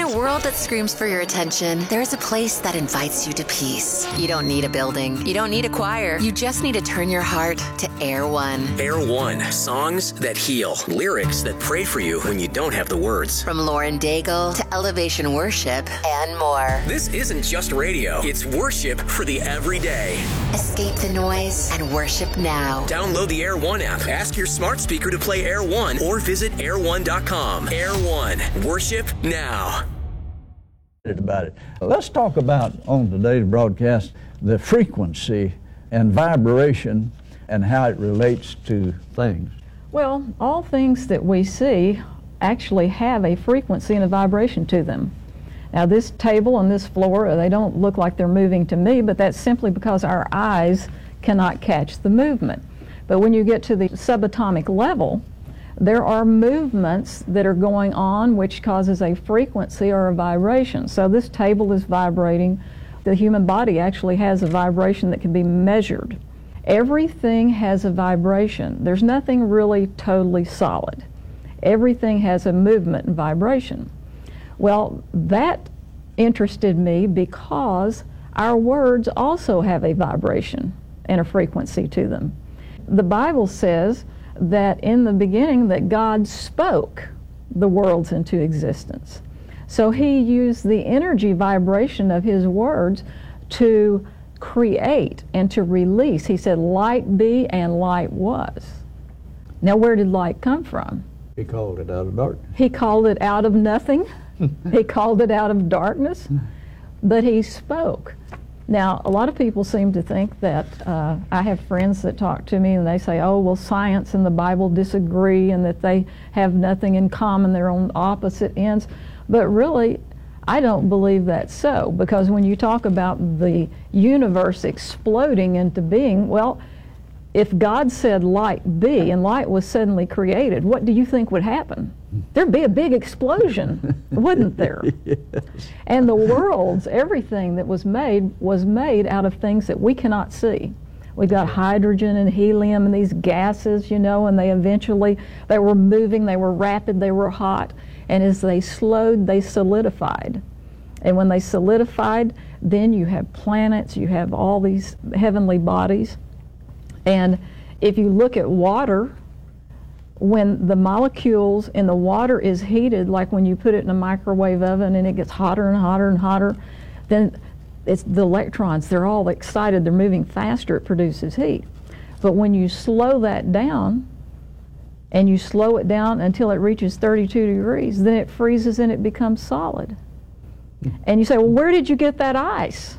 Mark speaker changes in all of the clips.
Speaker 1: a world that screams for your attention, there's a place that invites you to peace. You don't need a building. You don't need a choir. You just need to turn your heart to Air One.
Speaker 2: Air One. Songs that heal. Lyrics that pray for you when you don't have the words.
Speaker 1: From Lauren Daigle to Elevation Worship and more.
Speaker 2: This isn't just radio. It's worship for the everyday.
Speaker 1: Escape the noise and worship now.
Speaker 2: Download the Air One app. Ask your smart speaker to play Air One or visit air1.com. Air One. Worship now.
Speaker 3: About it. Let's talk about, on today's broadcast, the frequency and vibration and how it relates to things.
Speaker 4: Well, all things that we see actually have a frequency and a vibration to them. Now, this table and this floor, they don't look like they're moving to me, but that's simply because our eyes cannot catch the movement. But when you get to the subatomic level, there are movements that are going on which causes a frequency or a vibration. So this table is vibrating. The human body actually has a vibration that can be measured. Everything has a vibration. There's nothing really totally solid. Everything has a movement and vibration. Well, that interested me because our words also have a vibration and a frequency to them. The Bible says that in the beginning that God spoke the worlds into existence. So he used the energy vibration of his words to create and to release. He said, light be, and light was. Now, where did light come from?
Speaker 3: He called it out of darkness.
Speaker 4: He called it out of nothing. He called it out of darkness, but he spoke. Now, a lot of people seem to think that, I have friends that talk to me and they say, oh, well, science and the Bible disagree and that they have nothing in common, they're on opposite ends. But really, I don't believe that's so, because when you talk about the universe exploding into being, well, if God said light be and light was suddenly created, what do you think would happen? There'd be a big explosion, wouldn't there?
Speaker 3: Yes.
Speaker 4: And the worlds, everything that was made out of things that we cannot see. We've got hydrogen and helium and these gases, you know, and they were moving, they were rapid, they were hot. And as they slowed, they solidified. And when they solidified, then you have planets, you have all these heavenly bodies. And if you look at water, when the molecules in the water is heated, like when you put it in a microwave oven and it gets hotter and hotter and hotter, then it's the electrons, they're all excited, they're moving faster, it produces heat. But when you slow that down, and you slow it down until it reaches 32 degrees, then it freezes and it becomes solid. And you say, well, where did you get that ice?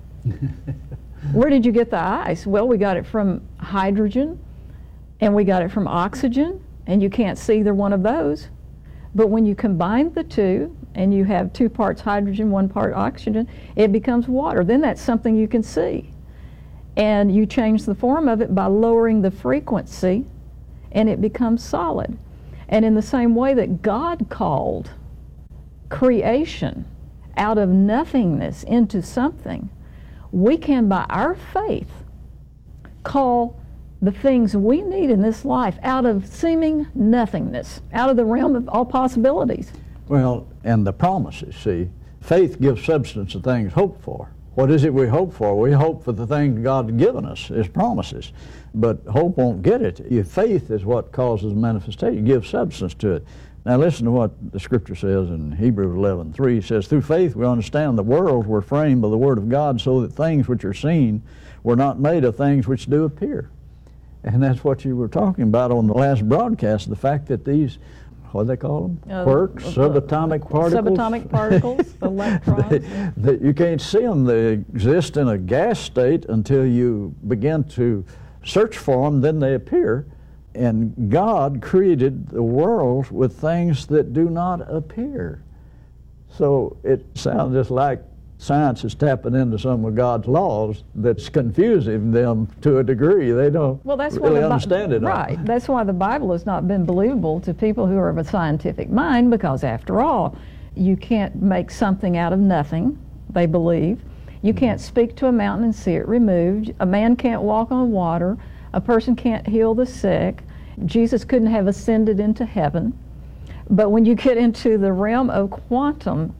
Speaker 4: Where did you get the ice? Well, we got it from hydrogen, and we got it from oxygen, and you can't see either one of those. But when you combine the two, and you have 2 parts hydrogen, 1 part oxygen, it becomes water. Then that's something you can see. And you change the form of it by lowering the frequency, and it becomes solid. And in the same way that God called creation out of nothingness into something, we can, by our faith, call the things we need in this life out of seeming nothingness, out of the realm of all possibilities.
Speaker 3: Well, and the promises, see, faith gives substance to things hoped for. What is it we hope for? We hope for the things God's given us, His promises. But hope won't get it. Your faith is what causes manifestation, gives substance to it. Now listen to what the Scripture says in Hebrews 11:3. It says, through faith we understand the worlds were framed by the Word of God, so that things which are seen were not made of things which do appear. And that's what you were talking about on the last broadcast, the fact that these, what do they call them? Quarks, subatomic particles.
Speaker 4: Subatomic particles, the electrons.
Speaker 3: That you can't see them. They exist in a gas state until you begin to search for them, then they appear. And God created the world with things that do not appear. So it sounds just like science is tapping into some of God's laws that's confusing them to a degree. They don't really understand it.
Speaker 4: Right. That's why the Bible has not been believable to people who are of a scientific mind, because after all, you can't make something out of nothing, they believe. You can't speak to a mountain and see it removed. A man can't walk on water. A person can't heal the sick. Jesus couldn't have ascended into heaven. But when you get into the realm of quantum